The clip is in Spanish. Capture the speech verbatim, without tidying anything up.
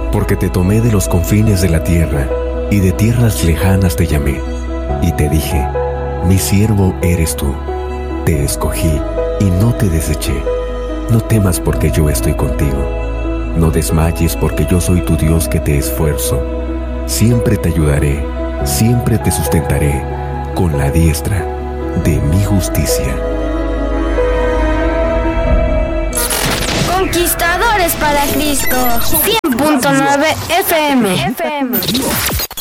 Porque te tomé de los confines de la tierra, y de tierras lejanas te llamé, y te dije, mi siervo eres tú. Te escogí y no te deseché. No temas porque yo estoy contigo. No desmayes porque yo soy tu Dios que te esfuerzo. Siempre te ayudaré, siempre te sustentaré con la diestra de mi justicia. Conquistadores para Cristo. cien punto nueve F M.